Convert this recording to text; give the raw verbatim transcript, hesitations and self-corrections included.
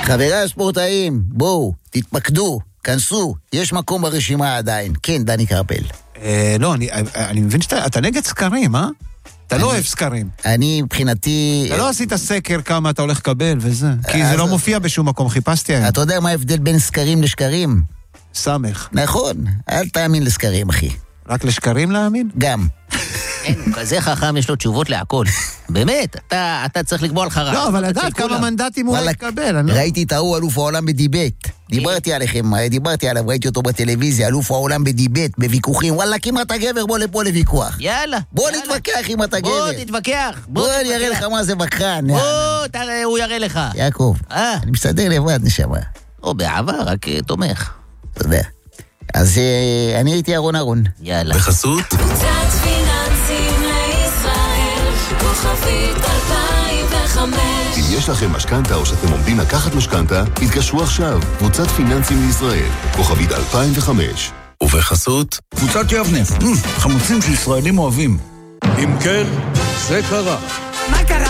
חברי הספורטאים, בואו, תתמקדו, כנסו, יש מקום ברשימה עדיין. כן, דני קרפל. אה, לא, אני, אני מבין שאתה אתה נגד סקרים, אה? אתה לא אוהב סקרים. אני מבחינתי... אתה לא עשית סקר כמה אתה הולך לקבל וזה. כי זה לא מופיע בשום מקום, חיפשתי היום. אתה יודע מה ההבדל בין סקרים לשקרים? סמך. נכון, אל תאמין לסקרים, אחי. רק לשקרים להאמין? גם. אין, כזה חכם יש לו תשובות להכל. באמת, אתה, אתה צריך לקבוע לך רע. לא, אבל לדעת כמה מנדטים הוא יקבל. ראיתי את ההוא, אלוף העולם בדיבט. דיברתי עליכם, דיברתי עליו, ראיתי אותו בטלוויזיה, אלוף העולם בדיבט, בוויכוחים. וואלה, כמעט הגבר, בוא לפה לוויכוח. יאללה. בוא נתווכח עם אתה גבר. בוא תתווכח. בוא אני אראה לך מה זה בקרן. בוא, תראה, הוא יראה לך. יעקב, אני מסתדר לבד, נשמה. או בעבר, רק תומך. תודה. אז אני הייתי ארון ארון. יאללה. בחסות? קבוצת פיננסים לישראל, כוכבית אלפיים וחמש. אם יש לכם משכנתה או שאתם עומדים לקחת משכנתה, התקשרו עכשיו. קבוצת פיננסים לישראל, כוכבית אלפיים וחמש. ובחסות? קבוצת יבנה, חמוצים שישראלים אוהבים. אם כן, זה קרה. מה קרה?